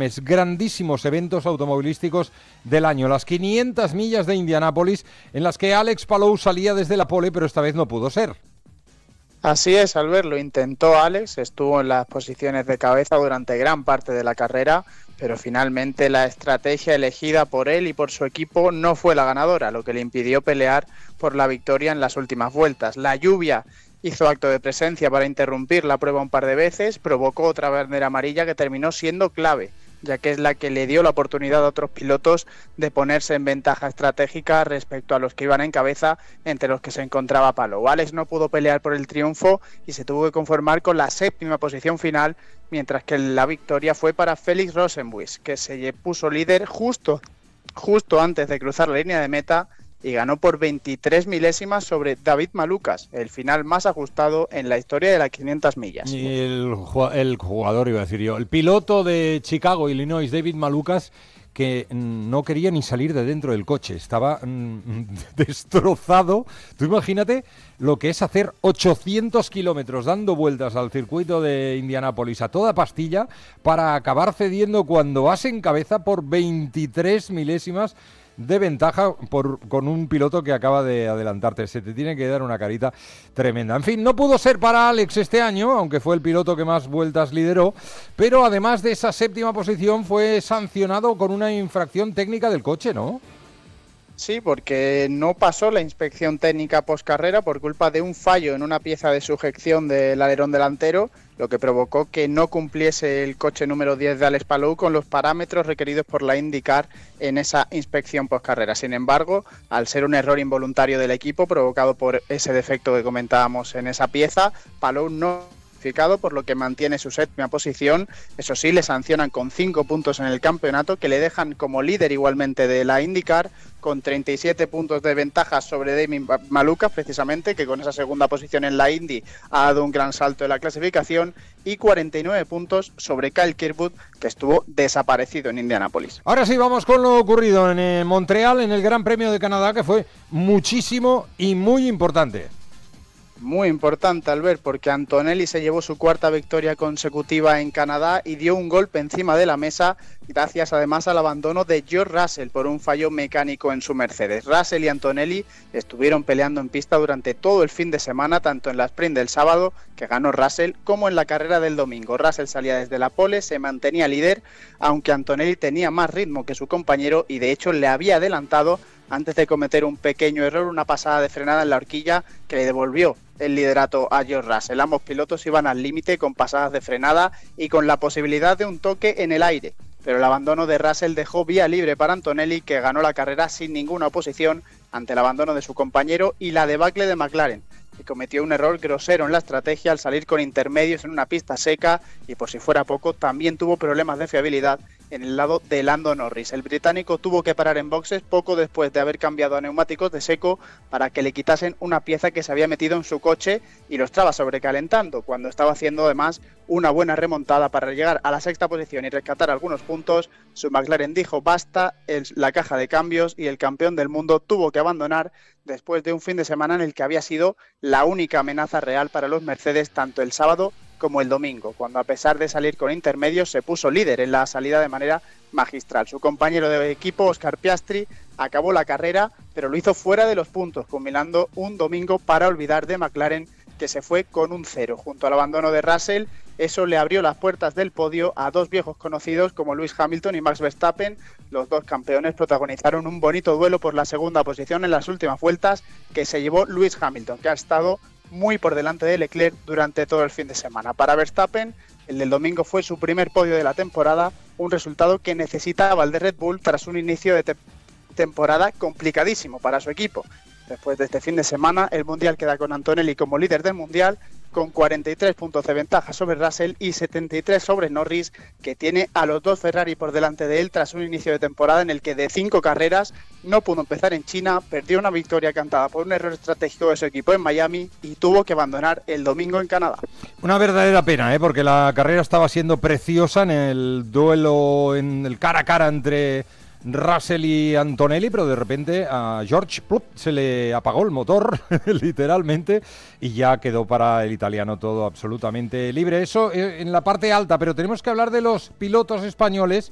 enormes, grandísimos eventos automovilísticos del año. Las 500 millas de Indianápolis, en las que Alex Palou salía desde la pole, pero esta vez no pudo ser. Así es, Albert, lo intentó Alex, estuvo en las posiciones de cabeza durante gran parte de la carrera, pero finalmente la estrategia elegida por él y por su equipo no fue la ganadora, lo que le impidió pelear por la victoria en las últimas vueltas. La lluvia hizo acto de presencia para interrumpir la prueba un par de veces, provocó otra bandera amarilla que terminó siendo clave, ya que es la que le dio la oportunidad a otros pilotos de ponerse en ventaja estratégica respecto a los que iban en cabeza, entre los que se encontraba Palou. Alex no pudo pelear por el triunfo y se tuvo que conformar con la 7ª posición final, mientras que la victoria fue para Felix Rosenqvist, que se puso líder justo antes de cruzar la línea de meta y ganó por 23 milésimas sobre David Malukas, el final más ajustado en la historia de las 500 millas. Y el jugador, iba a decir yo, el piloto de Chicago, Illinois, David Malukas, que no quería ni salir de dentro del coche, estaba destrozado. Tú imagínate lo que es hacer 800 kilómetros dando vueltas al circuito de Indianápolis a toda pastilla para acabar cediendo cuando vas en cabeza por 23 milésimas de ventaja con un piloto que acaba de adelantarte. Se te tiene que dar una carita tremenda. En fin, no pudo ser para Alex este año, aunque fue el piloto que más vueltas lideró, pero además de esa 7ª posición fue sancionado con una infracción técnica del coche, ¿no? Sí, porque no pasó la inspección técnica postcarrera por culpa de un fallo en una pieza de sujeción del alerón delantero, lo que provocó que no cumpliese el coche número 10 de Alex Palou con los parámetros requeridos por la IndyCar en esa inspección postcarrera. Sin embargo, al ser un error involuntario del equipo provocado por ese defecto que comentábamos en esa pieza, Palou no, por lo que mantiene su 7ª posición. Eso sí, le sancionan con 5 puntos en el campeonato, que le dejan como líder igualmente de la IndyCar, con 37 puntos de ventaja sobre David Malukas, precisamente, que con esa 2ª posición en la Indy ha dado un gran salto en la clasificación, y 49 puntos sobre Kyle Kirkwood, que estuvo desaparecido en Indianápolis. Ahora sí, vamos con lo ocurrido en Montreal, en el Gran Premio de Canadá, que fue muchísimo y muy importante. Muy importante, Albert, porque Antonelli se llevó su 4ª victoria consecutiva en Canadá y dio un golpe encima de la mesa, gracias además al abandono de George Russell por un fallo mecánico en su Mercedes. Russell y Antonelli estuvieron peleando en pista durante todo el fin de semana, tanto en la sprint del sábado, que ganó Russell, como en la carrera del domingo. Russell salía desde la pole, se mantenía líder, aunque Antonelli tenía más ritmo que su compañero y de hecho le había adelantado antes de cometer un pequeño error, una pasada de frenada en la horquilla que le devolvió el liderato a George Russell. Ambos pilotos iban al límite con pasadas de frenada y con la posibilidad de un toque en el aire, pero el abandono de Russell dejó vía libre para Antonelli, que ganó la carrera sin ninguna oposición ante el abandono de su compañero y la debacle de McLaren, que cometió un error grosero en la estrategia al salir con intermedios en una pista seca y, por si fuera poco, también tuvo problemas de fiabilidad en el lado de Lando Norris. El británico tuvo que parar en boxes poco después de haber cambiado a neumáticos de seco para que le quitasen una pieza que se había metido en su coche y lo estaba sobrecalentando, cuando estaba haciendo además una buena remontada para llegar a la 6ª posición y rescatar algunos puntos. Su McLaren dijo basta la caja de cambios y el campeón del mundo tuvo que abandonar después de un fin de semana en el que había sido la única amenaza real para los Mercedes tanto el sábado como el domingo, cuando a pesar de salir con intermedios se puso líder en la salida de manera magistral. Su compañero de equipo, Oscar Piastri, acabó la carrera, pero lo hizo fuera de los puntos, combinando un domingo para olvidar de McLaren, que se fue con un 0. Junto al abandono de Russell, eso le abrió las puertas del podio a dos viejos conocidos como Lewis Hamilton y Max Verstappen. Los dos campeones protagonizaron un bonito duelo por la 2ª posición en las últimas vueltas, que se llevó Lewis Hamilton, que ha estado muy por delante de Leclerc durante todo el fin de semana. Para Verstappen, el del domingo fue su primer podio de la temporada, un resultado que necesitaba el de Red Bull tras un inicio de temporada complicadísimo para su equipo. Después de este fin de semana, el Mundial queda con Antonelli como líder del Mundial, con 43 puntos de ventaja sobre Russell y 73 sobre Norris, que tiene a los dos Ferrari por delante de él tras un inicio de temporada en el que de 5 carreras no pudo empezar en China, perdió una victoria cantada por un error estratégico de su equipo en Miami y tuvo que abandonar el domingo en Canadá. Una verdadera pena, porque la carrera estaba siendo preciosa en el duelo, en el cara a cara entre Russell y Antonelli, pero de repente a George se le apagó el motor literalmente y ya quedó para el italiano todo absolutamente libre. Eso en la parte alta, pero tenemos que hablar de los pilotos españoles